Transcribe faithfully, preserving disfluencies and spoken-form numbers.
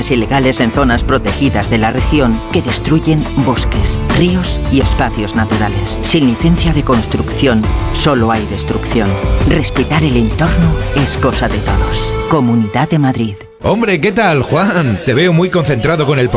obras ilegales en zonas protegidas de la región que destruyen bosques, ríos y espacios naturales. Sin licencia de construcción, solo hay destrucción. Respetar el entorno es cosa de todos. Comunidad de Madrid. Hombre, ¿qué tal, Juan? Te veo muy concentrado con el